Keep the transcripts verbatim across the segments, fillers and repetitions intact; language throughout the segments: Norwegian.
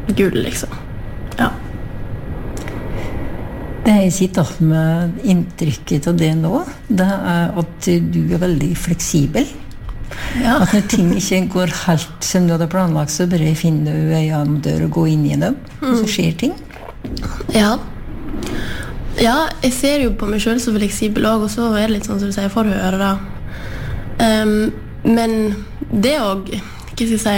gull, liksom. Ja. Det jeg sitter med inntrykket av det nå, det er at du er veldig fleksibel. Ja. At når ting ikke går helt som du hadde planlagt, så bare finner du en dør og gå inn i dem, og så skjer ting. Ja. Ja, jeg ser jo på meg selv så fleksibel også, og så er det litt sånn som du sier, jeg får høre da. Um, men det også, hva skal jeg si,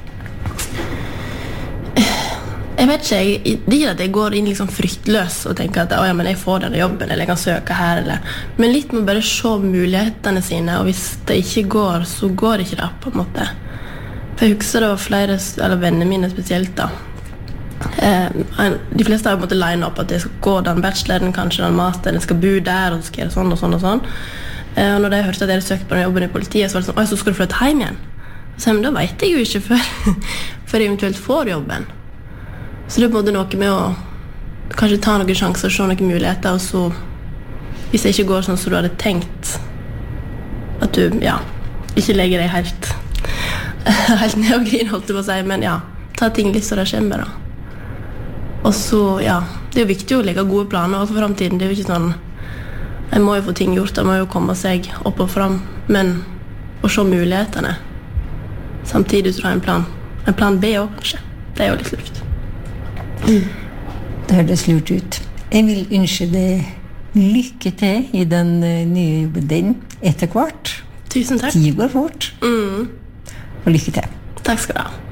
jeg vet ikke, jeg, det er ikke at jeg går inn liksom fryktløs og tenker at «Å ja, men jeg får denne jobben, eller jeg kan søke her», eller. Men litt må bare se mulighetene sine, og hvis det ikke går, så går det ikke det, på en måte. For jeg husker det var flere, eller venner mine spesielt da. Eh, de fleste har jo måttet line opp at jeg skal gå den bacheloren, kanskje den masteren, jeg skal bo der, og så skal jeg gjøre sånn og sånn og sånn. Eh, og når de hørte at jeg hadde søkt på den jobben i politiet, så var det sånn «Å, så skal du flytte hjem igjen?» Så men da vet jeg jo ikke før, før jeg eventuelt får jobben. Så det er på en måte noe med å kanskje ta noen sjanser, se noen muligheter, og så, hvis det ikke går sånn som du hadde tenkt, at du, ja, ikke legger deg helt, helt ned og griner, holdt du på å si, men ja, ta ting litt så det kommer da. Og så, ja, det er jo viktig å legge gode planer for fremtiden. Det er jo ikke sånn, jeg må jo få ting gjort, jeg må jo komme seg opp og frem, men å se mulighetene, samtidig så har jeg en plan. En plan B også, kanskje. Det er jo litt lurt. Mm. Det høres lurt ut. Jeg vil ønske deg lykke til i den nye jobben din etter hvert. Tusen takk. Tid går fort. Mm. Og lykke til. Takk skal du ha.